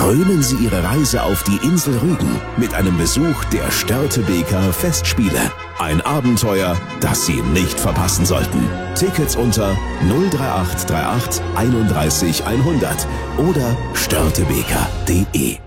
Krönen Sie Ihre Reise auf die Insel Rügen mit einem Besuch der Störtebeker Festspiele. Ein Abenteuer, das Sie nicht verpassen sollten. Tickets unter 03838 31 100 oder störtebeker.de.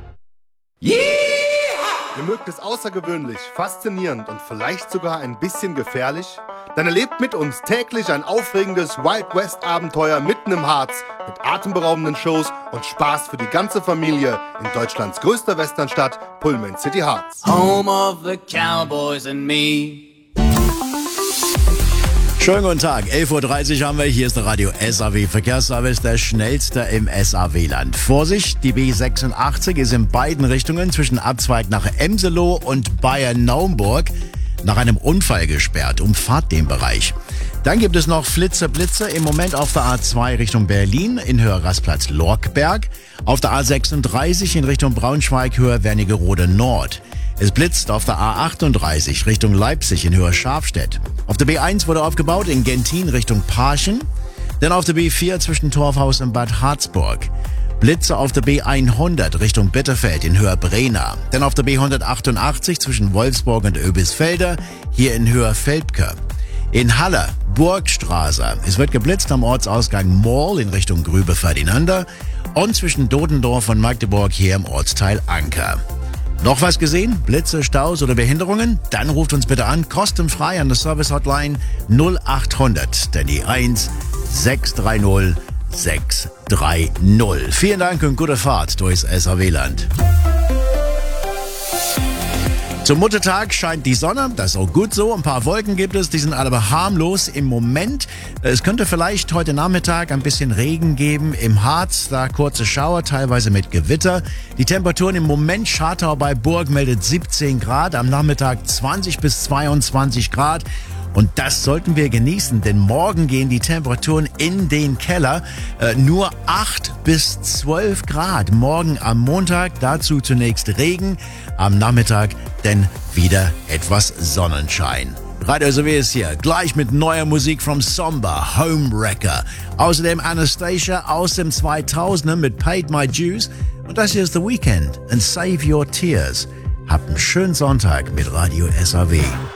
Ihr mögt es außergewöhnlich, faszinierend und vielleicht sogar ein bisschen gefährlich? Dann erlebt mit uns täglich ein aufregendes Wild West Abenteuer mitten im Harz mit atemberaubenden Shows und Spaß für die ganze Familie in Deutschlands größter Westernstadt, Pullman City Harz. Home of the Cowboys and me. Schönen guten Tag, 11.30 Uhr haben wir, hier ist der Radio SAW Verkehrsservice, der schnellste im SAW-Land. Vorsicht, die B86 ist in beiden Richtungen zwischen Abzweig nach Emseloh und Bayern-Naumburg nach einem Unfall gesperrt. Umfahrt den Bereich. Dann gibt es noch Blitze im Moment auf der A2 Richtung Berlin in Höhe Rastplatz-Lorkberg, auf der A36 in Richtung Braunschweig Höhe Wernigerode Nord. Es blitzt auf der A38 Richtung Leipzig in Höhe Schafstedt. Auf der B1 wurde aufgebaut in Gentin Richtung Parchen. Dann auf der B4 zwischen Torfhaus und Bad Harzburg. Blitze auf der B100 Richtung Bitterfeld in Höhe Brena. Dann auf der B188 zwischen Wolfsburg und Oebisfelde, hier in Höhe Feldke. In Halle, Burgstraße. Es wird geblitzt am Ortsausgang Mall in Richtung Grübe-Ferdinanda und zwischen Dodendorf und Magdeburg hier im Ortsteil Anker. Noch was gesehen? Blitze, Staus oder Behinderungen? Dann ruft uns bitte an, kostenfrei an der Service-Hotline 0800, dann die 1 630 630. Vielen Dank und gute Fahrt durchs SAW-Land. Zum Muttertag scheint die Sonne, das ist auch gut so. Ein paar Wolken gibt es, die sind aber harmlos im Moment. Es könnte vielleicht heute Nachmittag ein bisschen Regen geben im Harz, da kurze Schauer, teilweise mit Gewitter. Die Temperaturen im Moment, Schartau bei Burg meldet 17 Grad, am Nachmittag 20 bis 22 Grad. Und das sollten wir genießen, denn morgen gehen die Temperaturen in den Keller. Nur 8 bis 12 Grad. Morgen am Montag, dazu zunächst Regen. Am Nachmittag dann wieder etwas Sonnenschein. Radio SAW ist hier, gleich mit neuer Musik from Somber, Homewrecker. Außerdem Anastasia aus dem 2000er mit Paid My Dues. Und das hier ist The Weekend and Save Your Tears. Habt einen schönen Sonntag mit Radio SAW.